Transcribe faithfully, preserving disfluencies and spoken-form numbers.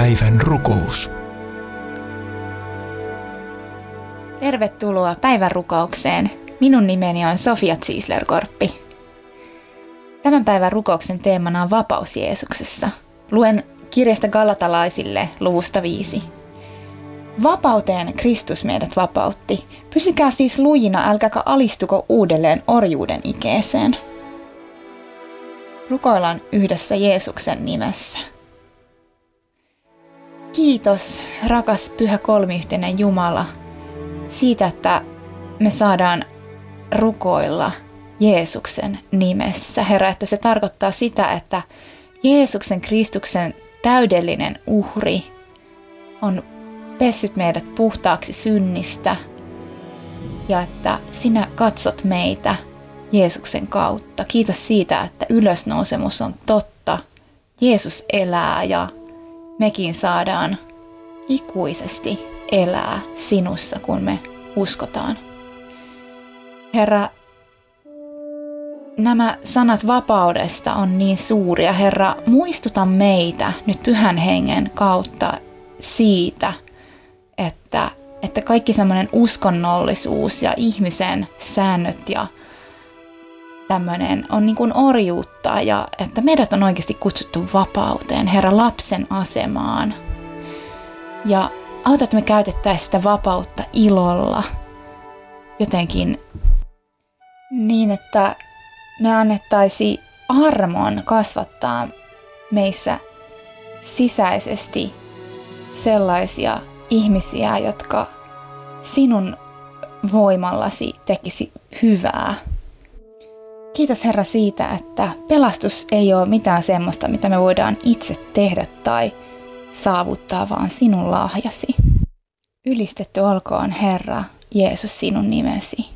Päivän rukous. Tervetuloa päivän rukoukseen. Minun nimeni on Sofia Ziesler-Korppi. Tämän päivän rukouksen teemana on vapaus Jeesuksessa. Luen kirjasta Galatalaisille luvusta viisi. Vapauteen Kristus meidät vapautti. Pysykää siis lujina, älkääkä alistuko uudelleen orjuuden ikeeseen. Rukoillaan yhdessä Jeesuksen nimessä. Kiitos, rakas pyhä kolmiyhteinen Jumala, siitä, että me saadaan rukoilla Jeesuksen nimessä. Herra, että se tarkoittaa sitä, että Jeesuksen Kristuksen täydellinen uhri on pessyt meidät puhtaaksi synnistä ja että sinä katsot meitä Jeesuksen kautta. Kiitos siitä, että ylösnousemus on totta. Jeesus elää ja mekin saadaan ikuisesti elää sinussa, kun me uskotaan. Herra, nämä sanat vapaudesta on niin suuria. Herra, muistuta meitä nyt Pyhän Hengen kautta siitä, että, että kaikki semmoinen uskonnollisuus ja ihmisen säännöt ja tämmöinen on niin kuin orjuutta ja että meidät on oikeasti kutsuttu vapauteen, Herra, lapsen asemaan. Ja auta, että me käytettäisiin sitä vapautta ilolla jotenkin niin, että me annettaisiin armon kasvattaa meissä sisäisesti sellaisia ihmisiä, jotka sinun voimallasi tekisi hyvää. Kiitos Herra siitä, että pelastus ei ole mitään semmoista, mitä me voidaan itse tehdä tai saavuttaa, vaan sinun lahjasi. Ylistetty olkoon Herra Jeesus sinun nimesi.